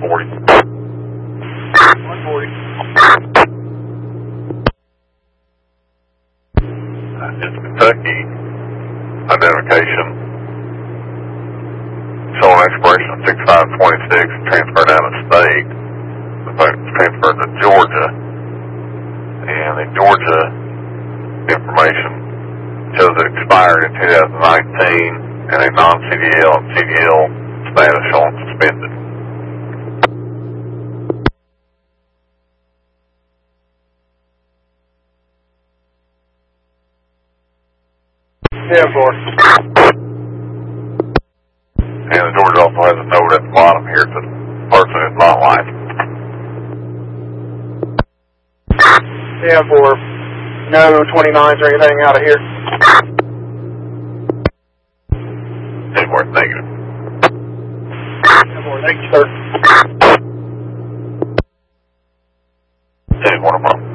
140. 140. It's Kentucky identification. Showing expiration of 6526, transferred out of state. Looks like it's transferred to Georgia. And the Georgia information shows it expired in 2019 and a non-CDL and CDL status showing suspended. Yeah, boy. And the Georgia also has a note at the bottom here that the person is not licensed. Yeah, for no 29s or anything out of here. Anymore, negative. Yeah, boy. Thank you, sir. Anymore tomorrow.